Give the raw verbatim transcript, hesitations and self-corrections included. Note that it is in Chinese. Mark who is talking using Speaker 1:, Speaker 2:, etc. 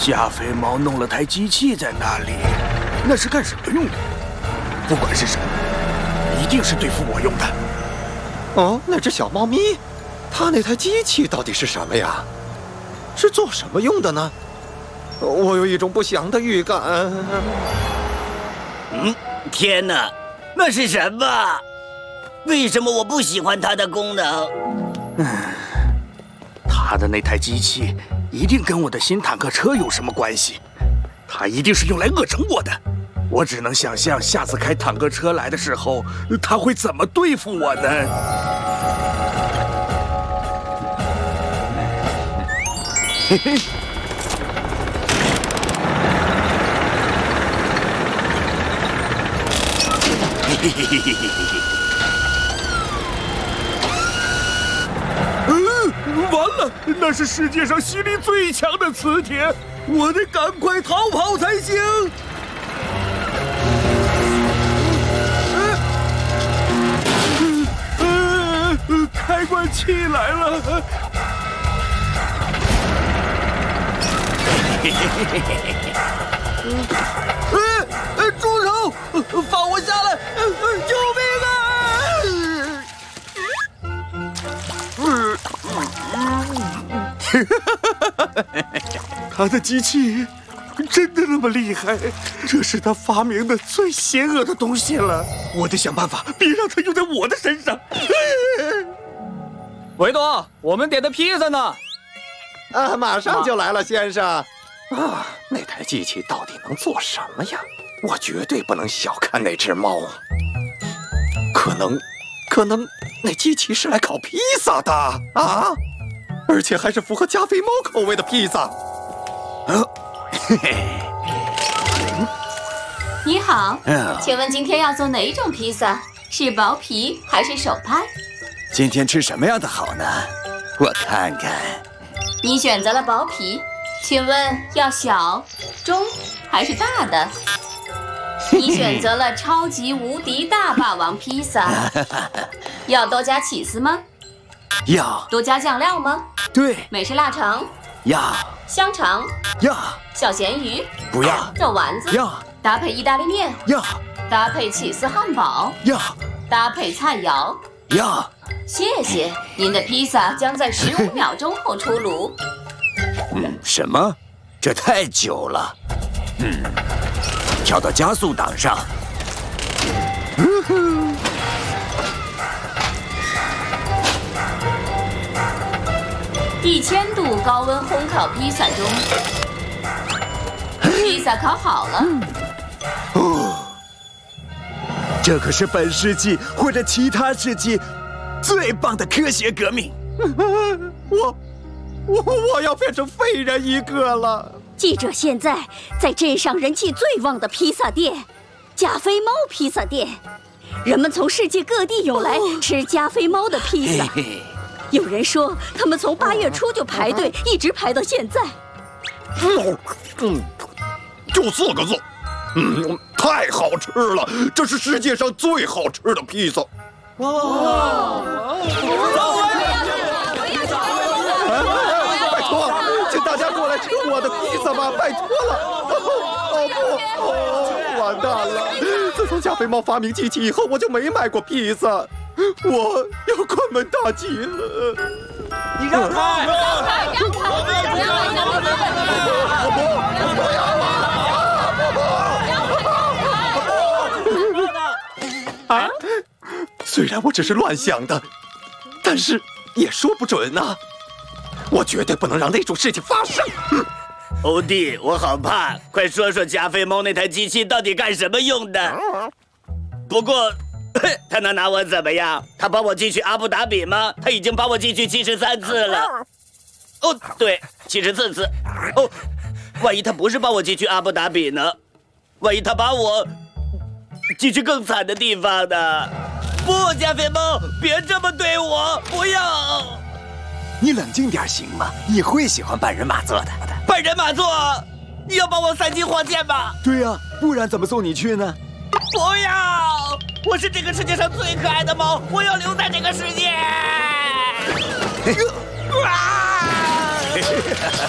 Speaker 1: 加菲猫弄了台机器在那里，那是干什么用的？不管是什么，一定是对付我用的。
Speaker 2: 哦，那只小猫咪，它那台机器到底是什么呀？是做什么用的呢？我有一种不祥的预感。
Speaker 3: 嗯，天哪，那是什么？为什么我不喜欢它的功能？
Speaker 1: 嗯，他的那台机器一定跟我的新坦克车有什么关系？他一定是用来恶整我的。我只能想象下次开坦克车来的时候，他会怎么对付我呢？嘿嘿。嘿嘿嘿嘿嘿嘿。嗯，完了，那是世界上吸力最强的磁铁，我得赶快逃跑才行。开关器来了！呃呃，住手！放我下来！救命啊！他的机器真的那么厉害？这是他发明的最邪恶的东西了！我得想办法，别让他用在我的身上。
Speaker 4: 维多，我们点的披萨呢？
Speaker 2: 啊，马上就来了，先生。啊，那台机器到底能做什么呀？我绝对不能小看那只猫。可能，可能那机器是来烤披萨的啊，而且还是符合加菲猫口味的披萨。啊，嘿嘿。
Speaker 5: 你好，请问今天要做哪一种披萨？是薄皮还是手拍？
Speaker 3: 今天吃什么样的好呢？我看看。
Speaker 5: 你选择了薄皮，请问要小、中还是大的？你选择了超级无敌大霸王披萨，要多加起司吗？
Speaker 3: 要。
Speaker 5: 多加酱料吗？
Speaker 3: 对。
Speaker 5: 美式腊肠？
Speaker 3: 要。
Speaker 5: 香肠？
Speaker 3: 要。
Speaker 5: 小咸鱼？
Speaker 3: 不要。
Speaker 5: 肉丸子？
Speaker 3: 要。
Speaker 5: 搭配意大利面？
Speaker 3: 要。
Speaker 5: 搭配起司汉堡？
Speaker 3: 要。
Speaker 5: 搭配菜肴？
Speaker 3: 要。
Speaker 5: 谢谢，您的披萨将在十五秒钟后出炉。
Speaker 3: 嗯，什么？这太久了。嗯，调到加速档上。
Speaker 5: 一千度高温烘烤披萨中，披萨烤好了。
Speaker 3: 哦，这可是本世纪或者其他世纪最棒的科学革命！
Speaker 2: 我，我我要变成废人一个了。
Speaker 6: 记者现在在镇上人气最旺的披萨店——加菲猫披萨店，人们从世界各地涌来吃加菲猫的披萨。有人说，他们从八月初就排队，一直排到现在。
Speaker 2: 嗯嗯，就四个字，嗯，太好吃了！这是世界上最好吃的披萨。哇！拜托，请大家过来吃我的披萨吧，拜托了！哦不，哦，完蛋了！自从加菲猫发明机器以后，我就没买过披萨，我要关门大吉了。
Speaker 4: 你让开！
Speaker 5: 让开！让开！让开！
Speaker 2: 不不不要啊！啊！虽然我只是乱想的，但是也说不准呐、啊。我绝对不能让那种事情发生。
Speaker 3: 欧弟，我好怕，快说说加菲猫那台机器到底干什么用的？不过，他能拿我怎么样？他把我寄去阿布达比吗？他已经把我寄去七十三次了。哦，对，七十四次。哦，万一他不是把我寄去阿布达比呢？万一他把我寄去更惨的地方呢？不，加菲猫，别这么对我！不要！
Speaker 7: 你冷静点行吗？你会喜欢半人马座的。
Speaker 3: 半人马座，你要把我塞进火箭吗？
Speaker 7: 对呀、啊，不然怎么送你去呢？
Speaker 3: 不要！我是这个世界上最可爱的猫，我要留在这个世界。啊！